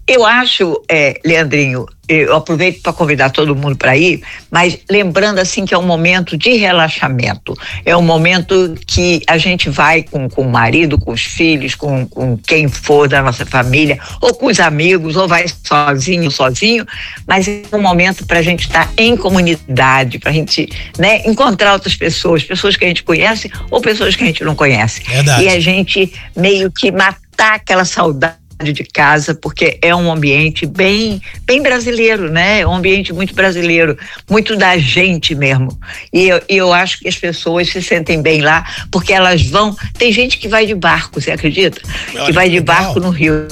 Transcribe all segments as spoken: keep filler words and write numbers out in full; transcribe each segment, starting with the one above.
Eu acho, é, Leandrinho, eu aproveito para convidar todo mundo para ir, mas lembrando assim que é um momento de relaxamento, é um momento que a gente vai com, com o marido, com os filhos, com, com quem for da nossa família, ou com os amigos, ou vai sozinho, sozinho, mas é um momento para a gente estar em comunidade, para a gente, né, encontrar outras pessoas, pessoas que a gente conhece ou pessoas que a gente não conhece. Verdade. E a gente meio que matar aquela saudade de casa, porque é um ambiente bem, bem brasileiro, né? É um ambiente muito brasileiro, muito da gente mesmo. E eu, eu acho que as pessoas se sentem bem lá, porque elas vão. Tem gente que vai de barco, você acredita? Olha, que vai de legal. barco no Rio.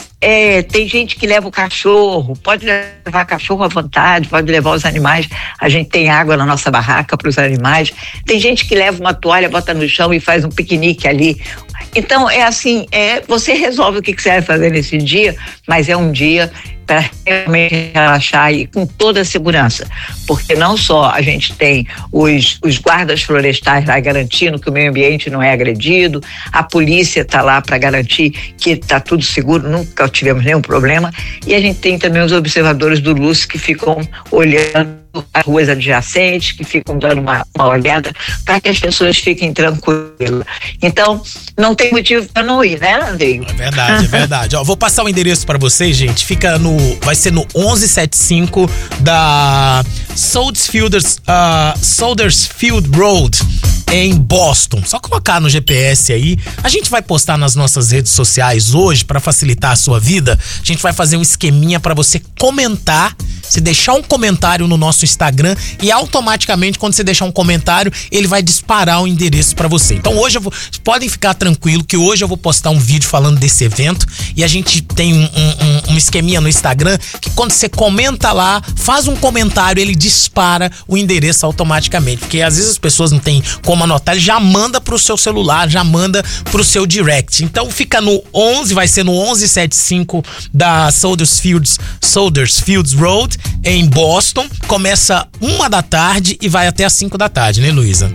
É, tem gente que leva o cachorro, pode levar cachorro à vontade, pode levar os animais, a gente tem água na nossa barraca para os animais, tem gente que leva uma toalha, bota no chão e faz um piquenique ali. Então é assim, é, você resolve o que, que você vai fazer nesse dia, mas é um dia para realmente relaxar e com toda a segurança, porque não só a gente tem os, os guardas florestais lá garantindo que o meio ambiente não é agredido, a polícia está lá para garantir que está tudo seguro, nunca tivemos nenhum problema, e a gente tem também os observadores do Lúcio que ficam olhando as ruas adjacentes, que ficam dando uma, uma olhada para que as pessoas fiquem tranquilas. Então, não tem motivo para não ir, né, Andrei? É verdade, é verdade. Ó, vou passar o endereço para vocês, gente. Fica no, vai ser no onze setenta e cinco da Sodersfielders, uh, Sodersfield Road, em Boston. Só colocar no G P S aí. A gente vai postar nas nossas redes sociais hoje para facilitar a sua vida. A gente vai fazer um esqueminha para você comentar, você deixar um comentário no nosso Instagram e automaticamente quando você deixar um comentário, ele vai disparar o endereço para você. Então hoje eu vou, podem ficar tranquilo que hoje eu vou postar um vídeo falando desse evento e a gente tem um, um, um esqueminha no Instagram que quando você comenta lá, faz um comentário, ele dispara o endereço automaticamente, porque às vezes as pessoas não têm como anotar, ele já manda pro seu celular, já manda pro seu direct. Então fica no onze, vai ser no onze setenta e cinco da Sodersfields, Sodersfields Road, em Boston. Começa uma da tarde e vai até às cinco da tarde, né, Luísa?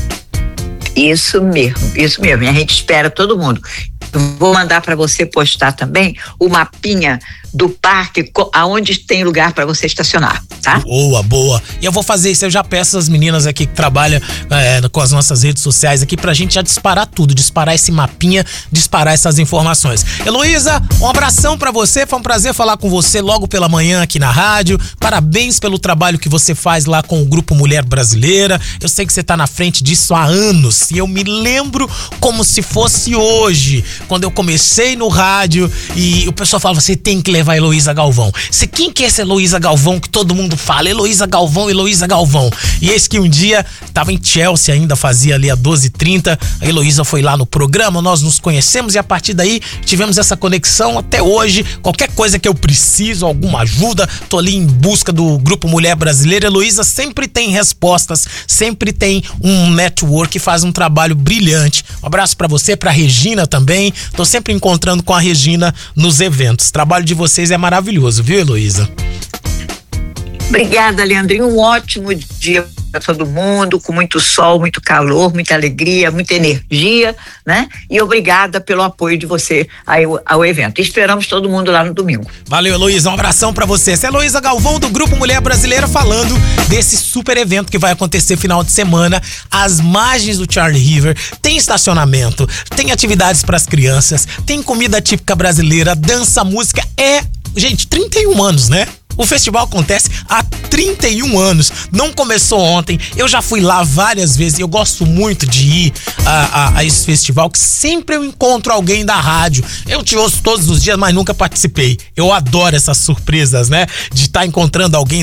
Isso mesmo, isso mesmo. E a gente espera todo mundo. Vou mandar para você postar também o mapinha do parque, aonde tem lugar para você estacionar, tá? Boa, boa. E eu vou fazer isso, eu já peço às meninas aqui que trabalham é, com as nossas redes sociais aqui pra gente já disparar tudo, disparar esse mapinha, disparar essas informações. Heloísa, um abração pra você, foi um prazer falar com você logo pela manhã aqui na rádio. Parabéns pelo trabalho que você faz lá com o Grupo Mulher Brasileira. Eu sei que você tá na frente disso há anos e eu me lembro como se fosse hoje, quando eu comecei no rádio e o pessoal falava, você tem que levar a Heloísa Galvão. Você, quem que é essa Heloísa Galvão que todo mundo fala? Heloísa Galvão, Heloísa Galvão. E eis que um dia, tava em Chelsea ainda, fazia ali a doze e trinta, a Heloísa foi lá no programa, nós nos conhecemos e a partir daí tivemos essa conexão até hoje. Qualquer coisa que eu preciso, alguma ajuda, tô ali em busca do Grupo Mulher Brasileira. Heloísa sempre tem respostas, sempre tem um network que faz um trabalho brilhante. Um abraço pra você, pra Regina também. Tô sempre encontrando com a Regina nos eventos. O trabalho de vocês é maravilhoso, viu, Heloísa? Obrigada, Leandrinho. Um ótimo dia para todo mundo, com muito sol, muito calor, muita alegria, muita energia, né? E obrigada pelo apoio de você ao, ao evento. Esperamos todo mundo lá no domingo. Valeu, Heloísa. Um abração para você. Essa é a Heloísa Galvão do Grupo Mulher Brasileira falando desse super evento que vai acontecer final de semana às margens do Charlie River. Tem estacionamento, tem atividades para as crianças, tem comida típica brasileira, dança, música. É, gente, trinta e um anos, né? O festival acontece há trinta e um anos, não começou ontem, eu já fui lá várias vezes e eu gosto muito de ir a, a, a esse festival, que sempre eu encontro alguém da rádio. Eu te ouço todos os dias, mas nunca participei. Eu adoro essas surpresas, né? De estar encontrando alguém